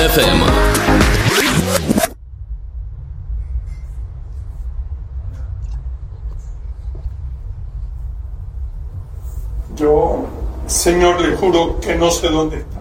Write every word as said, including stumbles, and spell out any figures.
F M. Yo, Señor, le juro que no sé dónde está.